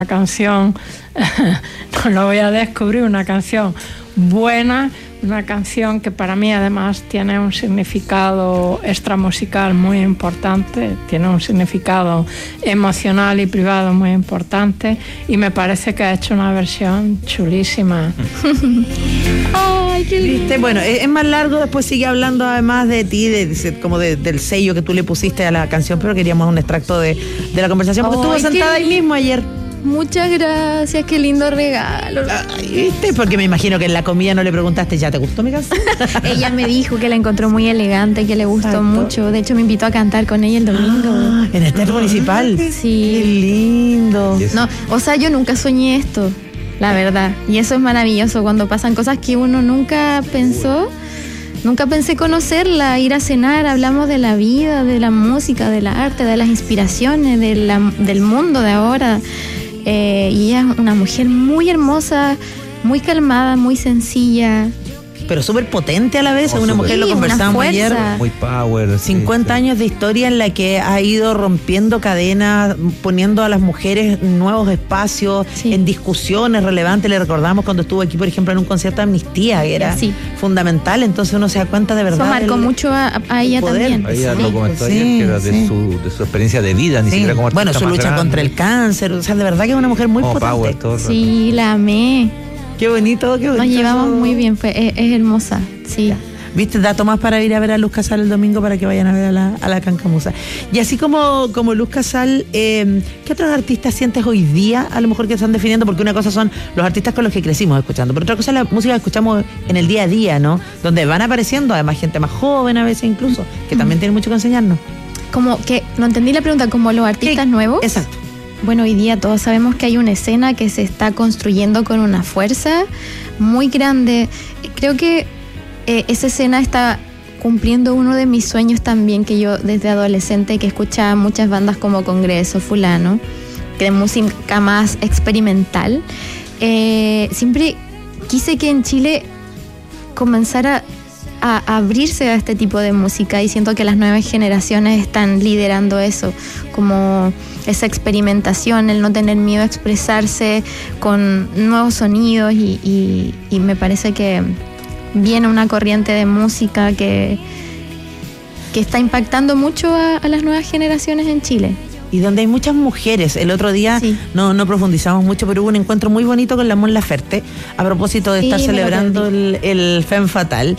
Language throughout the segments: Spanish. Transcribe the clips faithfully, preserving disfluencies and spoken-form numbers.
canción, no lo voy a descubrir, una canción buena, una canción que para mí además tiene un significado extramusical muy importante, tiene un significado emocional y privado muy importante, y me parece que ha hecho una versión chulísima. Ay, qué lindo. Bueno, es más largo, después sigue hablando además de ti, de, de, como de, del sello que tú le pusiste a la canción, pero queríamos un extracto de, de la conversación, porque Ay, estuvo sentada ahí mismo ayer. Muchas gracias, qué lindo regalo. Ay, ¿viste? Porque me imagino que en la comida no le preguntaste, ¿ya te gustó mi canción? Ella me dijo que la encontró muy elegante, que le gustó Exacto. mucho. De hecho, me invitó a cantar con ella el domingo. Ah, en el Teatro Municipal. Sí. Qué lindo. No, o sea, yo nunca soñé esto, la verdad. Y eso es maravilloso, cuando pasan cosas que uno nunca pensó. Nunca pensé conocerla, ir a cenar, hablamos de la vida, de la música, del arte, de las inspiraciones, de la, del mundo de ahora. Eh, y ella es una mujer muy hermosa, muy calmada, muy sencilla. Pero súper potente a la vez, Oh, es una súper. mujer, lo Sí, conversábamos una ayer. fuerza. Muy power. sí, cincuenta sí. años de historia en la que ha ido rompiendo cadenas, poniendo a las mujeres nuevos espacios, Sí. en discusiones relevantes. Le recordamos cuando estuvo aquí, por ejemplo, en un concierto de Amnistía, que era Sí. fundamental. Entonces uno se da cuenta de verdad. Eso marcó el- mucho a, a ella poder. también. Ella Sí. lo comentó Sí, ayer, que era de, sí. su, de su experiencia de vida, ni Sí. siquiera como artista Bueno, su más lucha grande. contra el cáncer. O sea, de verdad que es una mujer muy Como potente. power, todo el rato. Sí, la amé. Qué bonito, qué bonito. Nos llevamos eso. muy bien, fue, es, es hermosa. Sí. ¿Viste? Dato más para ir a ver a Luz Casal el domingo, para que vayan a ver a la, a la Cancamusa. Y así como, como Luz Casal, eh, ¿qué otros artistas sientes hoy día a lo mejor que están definiendo? Porque una cosa son los artistas con los que crecimos escuchando, pero otra cosa es la música que escuchamos en el día a día, ¿no? Donde van apareciendo además gente más joven a veces incluso, que también tiene mucho que enseñarnos. Como que, no entendí la pregunta, como los artistas ¿Qué? nuevos. Exacto. Bueno, hoy día todos sabemos que hay una escena que se está construyendo con una fuerza muy grande. Creo que eh, esa escena está cumpliendo uno de mis sueños también, que yo desde adolescente, que escuchaba muchas bandas como Congreso, Fulano, que de música más experimental. Eh, siempre quise que en Chile comenzara a, a abrirse a este tipo de música, y siento que las nuevas generaciones están liderando eso, como esa experimentación, el no tener miedo a expresarse con nuevos sonidos, y, y, y me parece que viene una corriente de música que, que está impactando mucho a, a las nuevas generaciones en Chile. Y donde hay muchas mujeres. El otro día Sí. no, no profundizamos mucho, pero hubo un encuentro muy bonito con la Mon Laferte a propósito de Sí, estar me lo celebrando el, el Femme Fatal,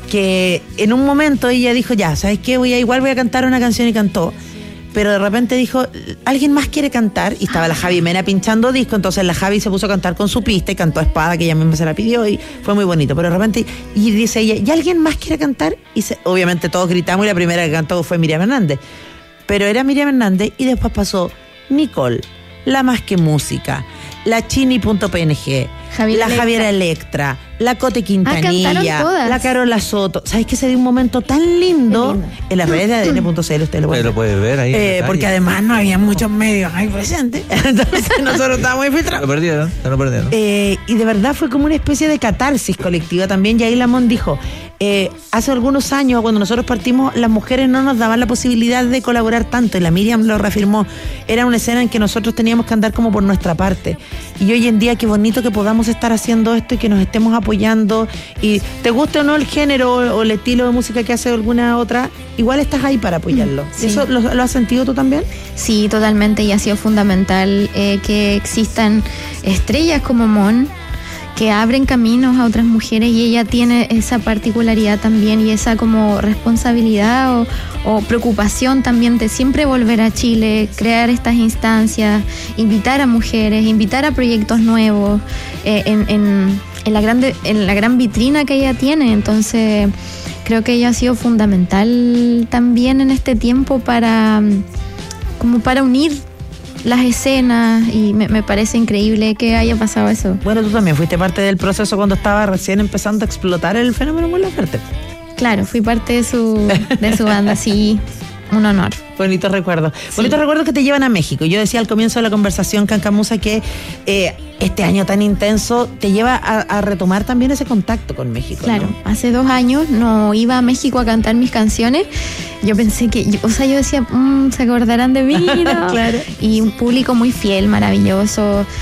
que en un momento ella dijo, ya, ¿sabes qué? Voy a, igual voy a cantar una canción, y cantó. Pero de repente dijo, ¿alguien más quiere cantar? Y estaba la Javi Mena pinchando disco, entonces la Javi se puso a cantar con su pista y cantó Espada, que ella misma se la pidió, y fue muy bonito. Pero de repente, y dice ella, ¿y alguien más quiere cantar? Y se, obviamente todos gritamos, y la primera que cantó fue Miriam Hernández. Pero era Miriam Hernández, y después pasó Nicole, La Más Que Música, la Chini.png, Javiera la Electra. Javiera Electra, la Cote cantaron Quintanilla, todas. la Carola Soto. ¿Sabes que se dio un momento tan lindo? Qué lindo. En las redes de A D N punto C L? Usted lo Usted lo puede ver ahí. en eh, detalle. porque además no había muchos medios ahí presentes. Entonces nosotros estábamos Se infiltrados. lo perdieron, se lo perdieron. Eh, y de verdad fue como una especie de catarsis colectiva también. Y ahí Lamont dijo, eh, hace algunos años cuando nosotros partimos, las mujeres no nos daban la posibilidad de colaborar tanto, y la Miriam lo reafirmó. Era una escena en que nosotros teníamos que andar como por nuestra parte, y hoy en día qué bonito que podamos estar haciendo esto y que nos estemos apoyando. Y te guste o no el género o, o el estilo de música que hace alguna otra, igual estás ahí para apoyarlo. Sí. ¿Eso lo, lo has sentido tú también? Sí, totalmente, y ha sido fundamental eh, que existan estrellas como Mon, que abren caminos a otras mujeres, y ella tiene esa particularidad también, y esa como responsabilidad o, o preocupación también de siempre volver a Chile, crear estas instancias, invitar a mujeres, invitar a proyectos nuevos, eh, en, en, en, la grande, en la gran vitrina que ella tiene. Entonces creo que ella ha sido fundamental también en este tiempo para, como para unir las escenas, y me, me parece increíble que haya pasado eso. Bueno, tú también fuiste parte del proceso cuando estaba recién empezando a explotar el fenómeno Mon Laferte. Claro, fui parte de su, de su banda, sí. un honor. Bonitos recuerdos. Sí. Bonitos recuerdos que te llevan a México. Yo decía al comienzo de la conversación, Cancamusa, que eh, este año tan intenso te lleva a, a retomar también ese contacto con México. Claro, ¿no? hace dos años no iba a México a cantar mis canciones. Yo pensé que, yo- o sea, yo decía, mmm, se acordarán de mí, ¿no? Claro. Y un público muy fiel, maravilloso.